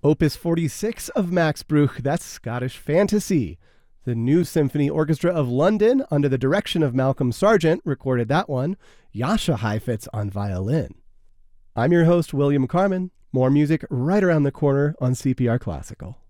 Opus 46 of Max Bruch, that's Scottish Fantasy. The New Symphony Orchestra of London, under the direction of Malcolm Sargent, recorded that one. Jascha Heifetz on violin. I'm your host, William Carmen. More music right around the corner on CPR Classical.